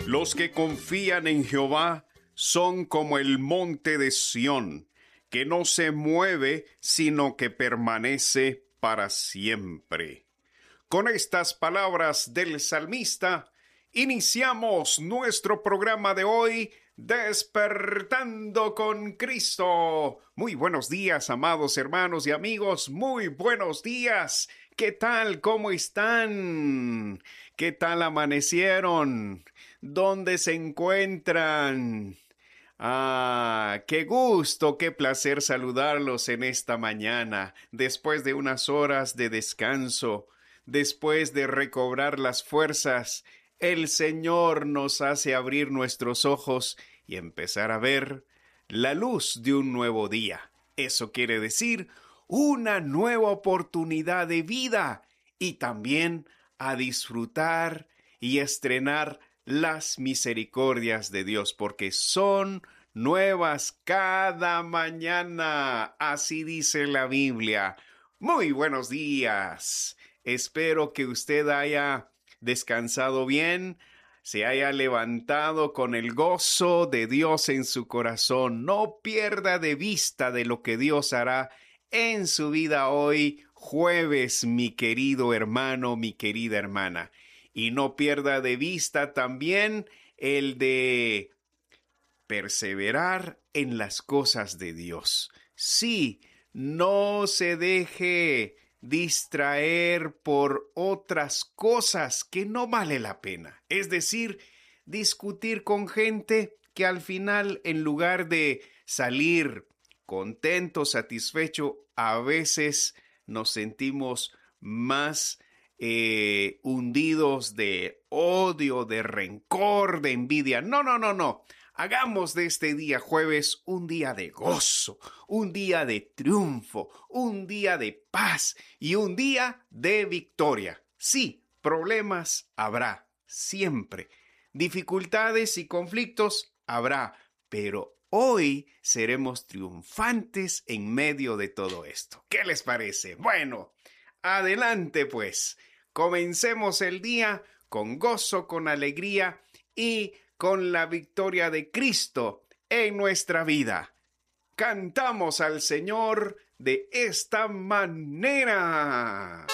Los que confían en Jehová son como el monte de Sión, que no se mueve, sino que permanece para siempre. Con estas palabras del salmista, iniciamos nuestro programa de hoy, Despertando con Cristo. Muy buenos días, amados hermanos y amigos, muy buenos días. ¿Qué tal? ¿Cómo están? ¿Qué tal amanecieron? ¿Dónde se encuentran? Qué gusto, qué placer saludarlos en esta mañana, después de unas horas de descanso, después de recobrar las fuerzas. El Señor nos hace abrir nuestros ojos y empezar a ver la luz de un nuevo día. Eso quiere decir una nueva oportunidad de vida y también a disfrutar y estrenar las misericordias de Dios, porque son nuevas cada mañana. Así dice la Biblia. Muy buenos días. Espero que usted haya descansado bien, se haya levantado con el gozo de Dios en su corazón. No pierda de vista de lo que Dios hará en su vida hoy, jueves, mi querido hermano, mi querida hermana. Y no pierda de vista también el de perseverar en las cosas de Dios. Sí, no se deje distraer por otras cosas que no vale la pena. Es decir, discutir con gente que al final, en lugar de salir contento, satisfecho, a veces nos sentimos más hundidos de odio, de rencor, de envidia. No. Hagamos de este día jueves un día de gozo, un día de triunfo, un día de paz y un día de victoria. Sí, problemas habrá, siempre. Dificultades y conflictos habrá, pero hoy seremos triunfantes en medio de todo esto. ¿Qué les parece? Bueno, adelante pues. Comencemos el día con gozo, con alegría y con la victoria de Cristo en nuestra vida. Cantamos al Señor de esta manera.